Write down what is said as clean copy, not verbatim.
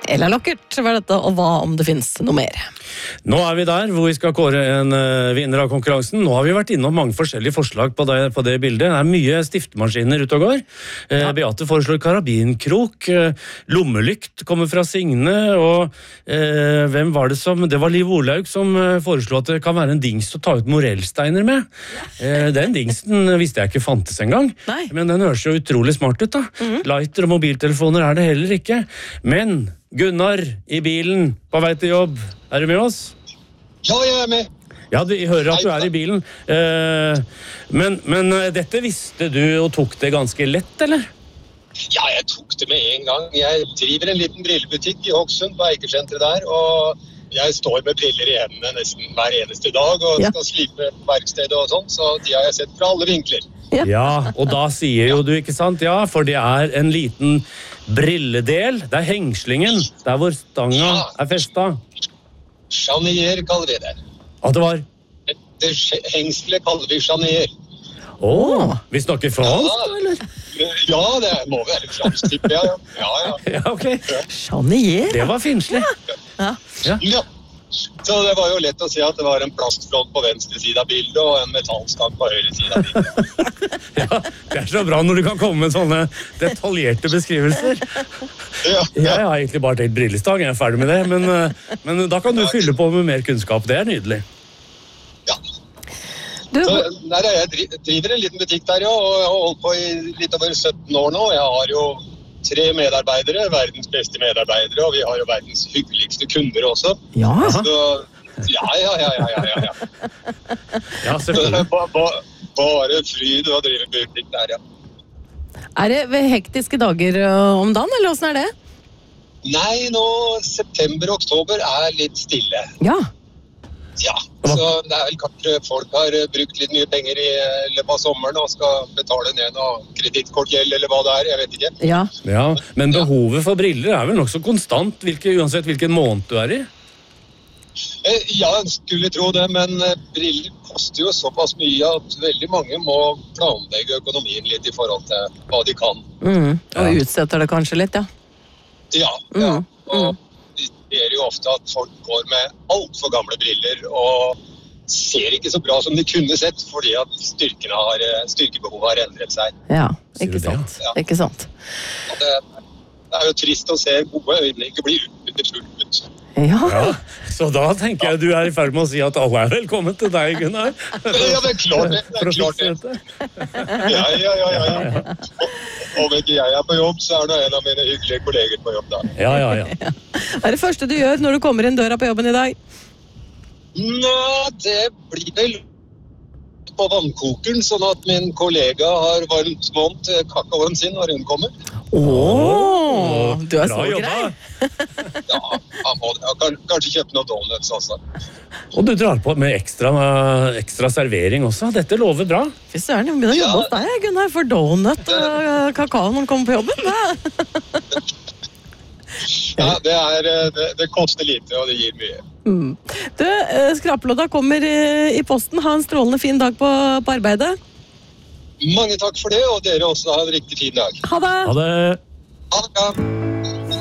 Ella Lockert var dette, og hva om det finnes noe mer? Nå vi der hvor vi skal kåre en vinner av konkurransen. Nå har vi vært innom mange forskjellige forslag på det bildet. Det mye stiftemaskiner ute og går. Beate foreslår karabinkrok, lommelykt kommer fra Signe, og hvem var det som... Det var Liv Olaug som foreslo at det kan være en dings å ta ut morellsteiner med. Den dingsen visste jeg ikke fantes engang. Nei. Men den høres jo utrolig smart ut da. Lighter og mobiltelefoner det heller ikke. Men... Gunnar, i bilen, på vei til jobb. Du med oss? Ja, jeg med. Ja, jeg hører at du i bilen. Men dette visste du og tok det ganske lett, eller? Ja, jeg tok det med en gang. Jeg driver en liten brillebutikk i Hokksund på Eikersenteret der, og jeg står med briller i hendene nesten hver eneste dag, og skal slipe verkstedet og sånn, så de har jeg sett fra alle vinkler. Ja, og da sier jo du, ikke sant? Ja, for det en liten brilledel. Det hengslingen, der hvor stanga festet. Chanier kaller vi det. Det var? Det hengslet kaller vi chanier. Vi snakker fransk, eller? Ja, det må være fransk, tipper jeg. Ja, ok. Chanier? Det var finslig. Ja. Så det var jo lett å se at det var en plastfront på venstre side av bildet og en metallstang på høyre side av bildet. Ja, det så bra når du kan komme med sånne detaljerte beskrivelser. Jeg har egentlig bare tenkt brillestang, jeg ferdig med det, men da kan du fylle på med mer kunnskap, det nydelig. Ja. Jeg driver en liten butikk der, og jeg har holdt på i litt over 17 år nå. Jeg har jo 3 medarbeidere, verdens beste medarbeidere, og vi har jo verdens hyggeligste kunder også. Ja. Så, ja. Ja, selvfølgelig. Bare fryd å drive butikk der, ja. Det ved hektiske dager om dagen, eller hvordan det? Nei, nå september og oktober litt stille. Ja. Ja, så det vel kanskje folk har brukt litt mye penger i løpet av sommeren og skal betale ned noe kredittkortgjeld eller hva det jeg vet ikke. Ja, men behovet for briller vel nok så konstant, uansett hvilken måned du i? Ja, jeg skulle tro det, men briller koster jo såpass mye at veldig mange må planlegge økonomien litt i forhold til hva de kan. Og utsetter det kanskje litt, ja. Ja, og det jo ofte at folk går med alt for gamle briller og ser ikke så bra som de kunne sett, fordi at styrkebehovet har endret seg. Ja, ikke sant. Ja. Ikke sant. Og det jo trist å se gode øyne ikke bli utbyttet fullt ut. Ja, så da tenker jeg du i ferd med å si at alle velkommen til deg, Gunnar. Ja, det klart det. Ja. Om ikke jeg på jobb, så det en av mine hyggelige kolleger på jobb da. Ja. Hva det første du gjør når du kommer inn døra på jobben i dag? Det blir vel på vannkokeren, sånn at min kollega har varmt vann kakaoen sin når hun kommer. Du så grei. Ja, han må kanskje kjøpe noen donuts også. Og du drar på med ekstra servering også. Dette lover bra. Fy søren, jeg begynner å jobbe hos deg, Gunnar, for donut og kakao når du kommer på jobben. Ja, det koster lite, og det gir mye. Du, skrapelodda kommer i posten. Ha en strålende fin dag på arbeidet. Mange takk for det, og dere også har en riktig fin dag. Ha det! Ha det! Ha det!